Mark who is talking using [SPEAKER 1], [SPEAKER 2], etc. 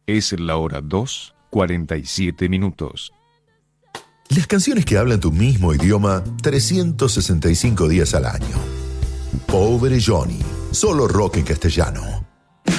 [SPEAKER 1] Es la hora 2:47.
[SPEAKER 2] Las canciones que hablan tu mismo idioma 365 días al año. Pobre Johnny, solo rock en castellano.